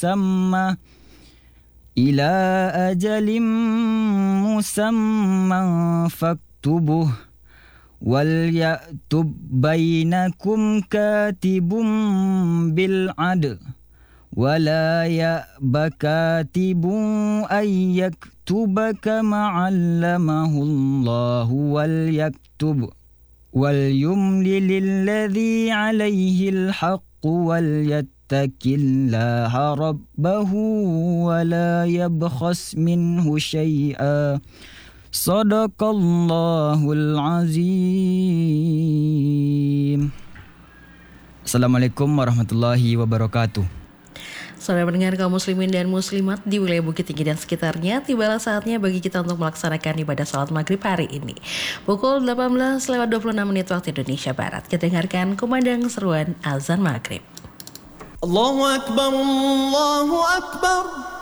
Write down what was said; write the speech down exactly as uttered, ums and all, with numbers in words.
musamma ila ajalim musamma faktubuh wal yaktub bainakum katibum bil adl wala ya'ba katibun ay yaktuba kama 'allamahu Allahu wal yaktub wal yumli lilladhi 'alayhi al-haqqu wal yattaqillaha rabbahu wala yabkhas minhu syai'a. Sadaqallahul azim. Assalamualaikum warahmatullahi wabarakatuh. Saudara pendengar kaum muslimin dan muslimat di wilayah Bukit Tinggi dan sekitarnya, tibalah saatnya bagi kita untuk melaksanakan ibadah salat maghrib hari ini. Pukul delapan belas lewat dua puluh enam menit waktu Indonesia Barat. Kita dengarkan kumandang seruan azan maghrib. Allahu Akbar, Allahu Akbar.